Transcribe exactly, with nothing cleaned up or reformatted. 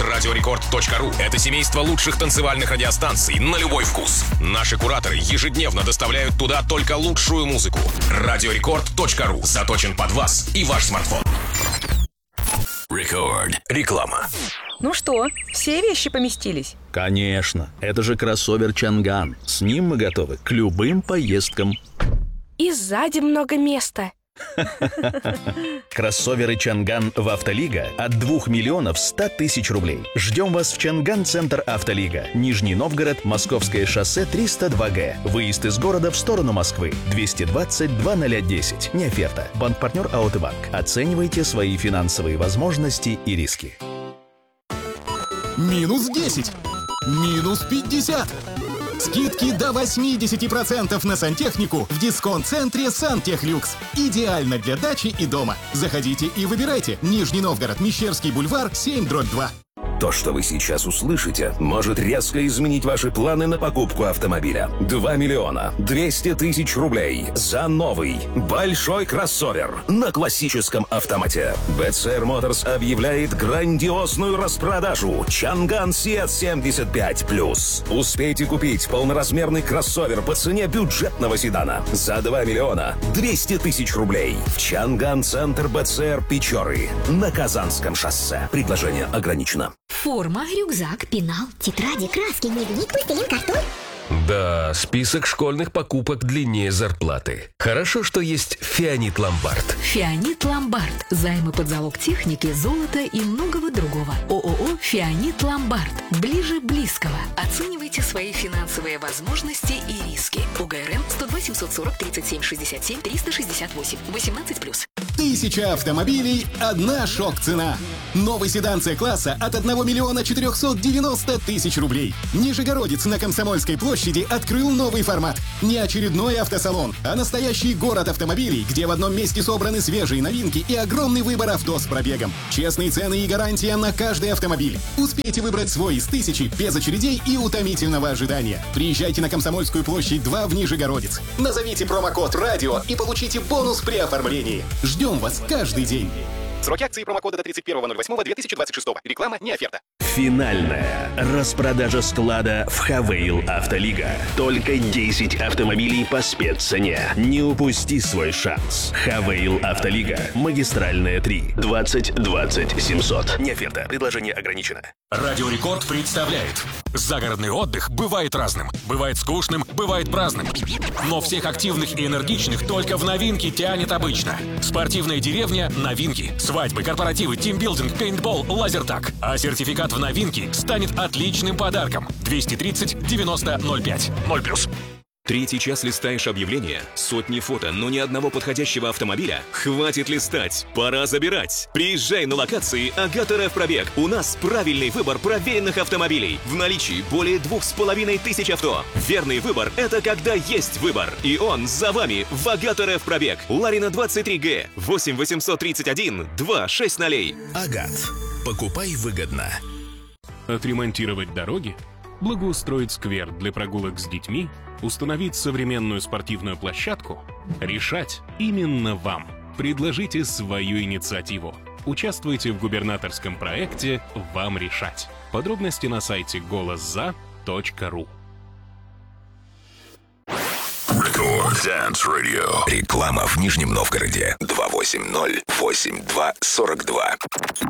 Радиорекорд точка ру – это семейство лучших танцевальных радиостанций на любой вкус. Наши кураторы ежедневно доставляют туда только лучшую музыку. Радиорекорд точка ру заточен под вас и ваш смартфон. Рекорд. Реклама. Ну что, все вещи поместились? Конечно, это же кроссовер Чанган. С ним мы готовы к любым поездкам. И сзади много места. Кроссоверы Чанган в Автолига от двух миллионов ста тысяч рублей. Ждем вас в Чанган-центр Автолига. Нижний Новгород, Московское шоссе триста два Г. Выезд из города в сторону Москвы. двести двадцать два ноль десять. Не оферта. Банк-партнер Аутыбанк. Оценивайте свои финансовые возможности и риски. Минус десять. Минус пятьдесят. Скидки до восемьдесят процентов на сантехнику в дисконт-центре «Сантехлюкс». Идеально для дачи и дома. Заходите и выбирайте. Нижний Новгород, Мещерский бульвар, семь дробь два. То, что вы сейчас услышите, может резко изменить ваши планы на покупку автомобиля. два миллиона двести тысяч рублей за новый большой кроссовер на классическом автомате. би си ар Motors объявляет грандиозную распродажу Чанган Сиат семьдесят пять плюс. Успейте купить полноразмерный кроссовер по цене бюджетного седана за два миллиона двести тысяч рублей в Чанган-центр би си ар Печоры на Казанском шоссе. Предложение ограничено. Форма, рюкзак, пенал, тетради, краски, дневник, пластилин, картон. Да, список школьных покупок длиннее зарплаты. Хорошо, что есть Фианит Ломбард. Фианит Ломбард. Займы под залог техники, золота и многого другого. ООО «Фианит Ломбард». Ближе близкого. Оценивайте свои финансовые возможности и риски. УГРН сто два семьсот сорок тридцать семь шестьдесят семь триста шестьдесят восемь. восемнадцать плюс. Тысяча автомобилей, одна шок-цена. Новый седан С-класса от одного миллиона четырехсот девяноста тысяч рублей. Нижегородец на Комсомольской площади открыл новый формат. Не очередной автосалон, а настоящий город автомобилей, где в одном месте собраны свежие новинки и огромный выбор авто с пробегом. Честные цены и гарантия на каждый автомобиль. Успейте выбрать свой из тысячи, без очередей и утомительного ожидания. Приезжайте на Комсомольскую площадь два в Нижегородец. Назовите промокод «Радио» и получите бонус при оформлении. Ждем вас каждый день. Сроки акции промокода до тридцать первого ноль восьмого две тысячи двадцать шестого. Реклама не оферта. Финальная распродажа склада в Хавейл Автолига. Только десять автомобилей по спеццене. Не упусти свой шанс. Хавейл Автолига. Магистральная три. двадцать двадцать семьсот. Не оферта. Предложение ограничено. Радио Рекорд представляет. Загородный отдых бывает разным. Бывает скучным, бывает праздным. Но всех активных и энергичных только в новинки тянет обычно. Спортивная деревня – новинки. Свадьбы, корпоративы, тимбилдинг, пейнтбол, лазертаг. А сертификат в новинки станет отличным подарком. двести тридцать девяносто ноль пять. ноль плюс. Третий час листаешь объявления, сотни фото, но ни одного подходящего автомобиля? Хватит листать, пора забирать. Приезжай на локации Агат РФ Пробег. У нас правильный выбор проверенных автомобилей. В наличии более двух с половиной тысяч авто. Верный выбор – это когда есть выбор. И он за вами в Агат РФ Пробег. Ларина двадцать три Г, восемь восемьсот тридцать один два шесть ноль. Агат. Покупай выгодно. Отремонтировать дороги? Благоустроить сквер для прогулок с детьми? Установить современную спортивную площадку? Решать именно вам. Предложите свою инициативу. Участвуйте в губернаторском проекте «Вам решать». Подробности на сайте голос за точка ру. Рекорд Dance Radio. Реклама в Нижнем Новгороде. два восемь ноль восемь два сорок два.